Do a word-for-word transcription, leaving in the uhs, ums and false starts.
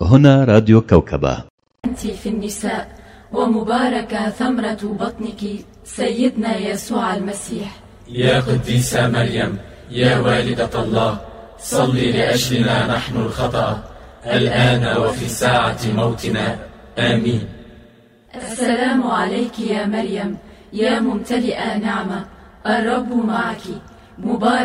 هنا راديو كوكبة. أنت في النساء ومباركة ثمرة بطنك سيدنا يسوع المسيح. يا قديسة مريم يا والدة الله، صلي لأجلنا نحن الخطأ الآن وفي ساعة موتنا، آمين. السلام عليك يا مريم يا ممتلئة نعمة، الرب معك، مبارك